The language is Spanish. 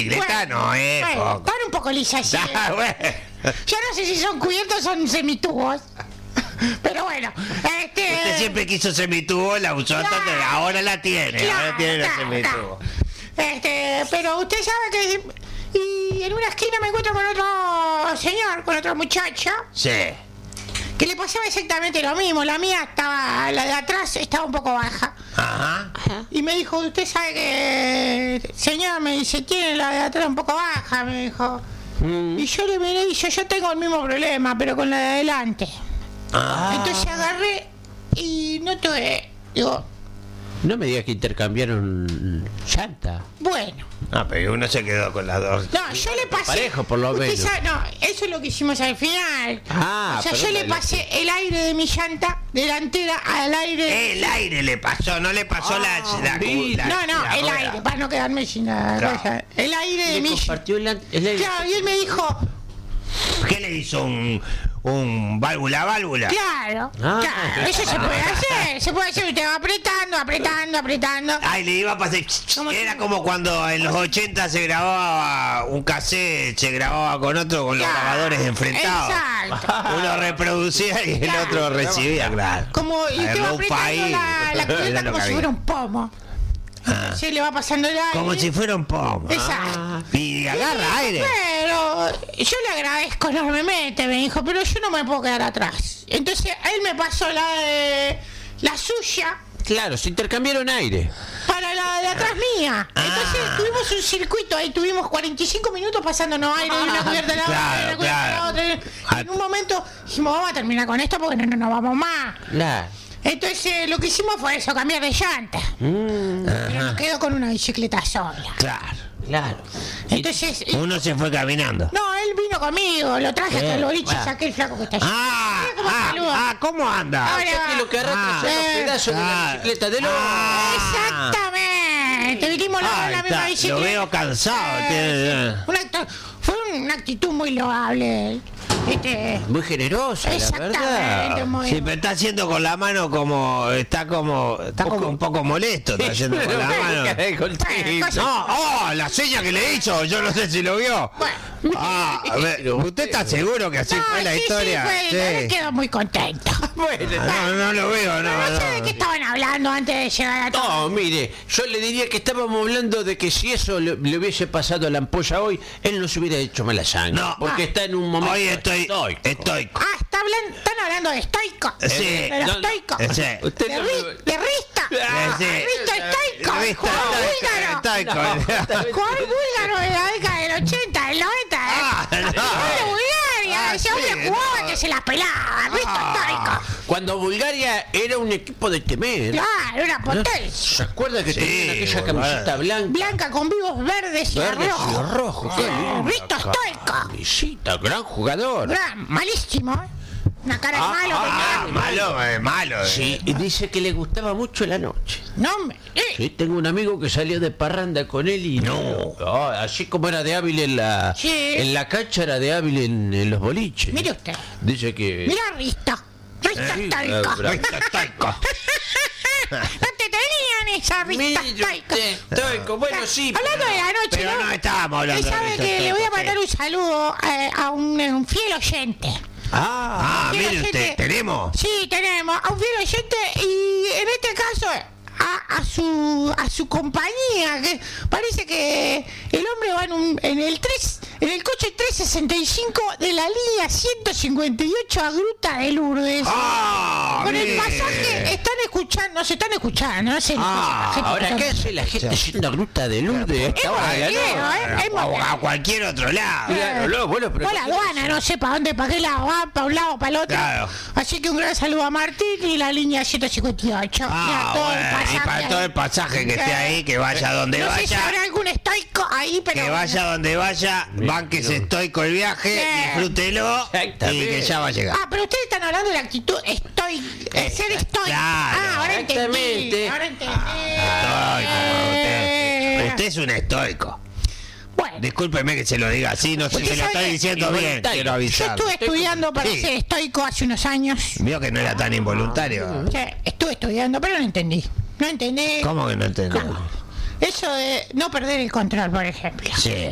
bicicleta no es poco. Están un poco lisas, sí. Bueno. Yo no sé si son cubiertos o son semitubos. Pero bueno, Usted siempre quiso semitubo, la usó, entonces ahora la tiene. Ahora tiene la semitubo. Pero usted sabe que... Y en una esquina me encuentro con otro señor, con otro muchacho, Sí. que le pasaba exactamente lo mismo. La de atrás estaba un poco baja. Ajá. Y me dijo, usted sabe que... Señor, me dice, tiene la de atrás un poco baja, me dijo. Y yo le miré y dije, yo tengo el mismo problema, pero con la de adelante. Entonces agarré y no tuve... Digo, No me digas que intercambiaron llanta. bueno. Pero uno se quedó con las dos. No, yo le pasé... Parejo, por lo Usted menos. sabe, no, eso es lo que hicimos al final. O sea, pero yo le pasé el aire de mi llanta delantera al aire... El aire le pasó, no le pasó la No, el rueda. aire, para no quedarme sin nada. Claro. Cosa. El aire de Le mi... compartió el aire. Claro, y él me dijo, ¿Qué le hizo? ¿Un válvula? claro, eso se puede hacer, usted va apretando. Ay, le iba a pasar. Era como cuando en los 80 se grababa un cassette, se grababa con otro, con los grabadores enfrentados. Exacto. Uno reproducía y el otro recibía, claro. Como, y usted va Low apretando fi. la Era cubierta lo como que si había. fuera un pomo. Se le va pasando el aire. Como si fuera un pomo. Exacto. Y agarra aire. Pero yo le agradezco enormemente, me dijo, pero yo no me puedo quedar atrás. Entonces él me pasó la suya Claro, se intercambiaron aire. para la de atrás mía. Entonces tuvimos un circuito ahí, tuvimos 45 minutos pasándonos aire de una cubierta a la otra, de una cubierta a la otra. Y en un momento dijimos, vamos a terminar con esto porque no nos vamos más. Claro. Entonces lo que hicimos fue eso, cambiar de llanta. Pero nos quedó con una bicicleta sola. Claro. Entonces, Uno se fue caminando. no, él vino conmigo, lo traje hasta el boliche y saqué el flaco que está allí. Mira cómo saluda. ¿Cómo anda? Ahora- O sea que lo que arrastra son los pedazos de la bicicleta del otro. Exactamente, vinimos los dos en la misma bicicleta. Lo veo cansado. Fue una actitud muy loable. Muy generosa, la Exactamente, verdad. muy... Sí, pero está haciendo con la mano como está como un poco molesto, está haciendo con la mano. No, la seña que le hizo, yo no sé si lo vio. A ver, ¿usted está seguro que así fue la historia? Sí, me quedo muy contento. No lo veo, No sé de qué estaban hablando antes de llegar a todo. No, mire, yo le diría que estábamos hablando de que si eso le hubiese pasado a la ampolla hoy, él no se hubiera hecho mala sangre. No. Porque está en un momento Hoy estoy estoico. estoico. Están hablando de estoico. Sí. De los estoicos. Sí. Usted De no- Rista. Sí. Risto estoico. Risto Jugador búlgaro. Jugador búlgaro de la década del 80, del 90. no. De Bulgaria. Ese hombre jugaba que se las pelaba. Risto estoico. Cuando Bulgaria era un equipo de temer. Claro, una potencia. ¿Se acuerda que tenían aquella boludo. camiseta blanca? Blanca con vivos verdes y Verdes y rojos. rojos. Qué linda Risto estoico. camisita, gran jugador. Malísimo, ¿eh? Una cara de malo. Malo. Sí, y dice que le gustaba mucho la noche. No, hombre. Sí, tengo un amigo que salió de parranda con él y así como era de hábil en la Sí. en la cancha, era de hábil en los boliches. Mire usted. Dice que Mira Risto. Risto Sí, estoico. Risto estoico. No te tenían esa Risto estoico. estoico. Bueno, sí. Hablando de la noche, Pero no estábamos Usted hablando de sabe Risto que le voy a estoico, mandar un saludo a un fiel oyente. Mire Fiel usted, oyente. tenemos. Sí, tenemos a un fiel oyente y en este caso a su compañía, que parece que el hombre va en el coche 365 de la línea 158 a Gruta de Lourdes. Con el mire. pasaje nos están escuchando, no sé. Ahora, ¿qué hace la gente yendo a Gruta de Lourdes a esta hora de la noche? A cualquier otro lado. Claro, no, bueno, pero O la aduana, no sé para dónde, para qué lado va, para un lado, para el otro. Claro. Así que un gran saludo a Martín y la línea 158. Mira, todo el Bueno, y pasaje para todo ahí. el pasaje que esté ahí, que vaya donde No sé si vaya. habrá algún estoico ahí, pero... Que vaya donde vaya, banquese estoico el viaje, Sí. disfrútelo y Exactamente. que ya va a llegar. Pero ustedes están hablando de la actitud estoica, ser estoico. Claro. Ahora entendí. Exactamente. Ahora entendí. Estoico, usted es un estoico. Bueno, Discúlpeme que se lo diga así, no sé Usted si lo sabe estoy diciendo bien, involuntario. quiero yo avisar. estuve estudiando para Sí. ser estoico hace unos años. Vio que no era tan involuntario. Sí, estuve estudiando, pero no entendí. No entendí. ¿Cómo que no entendí? Eso de no perder el control, por ejemplo. Sí.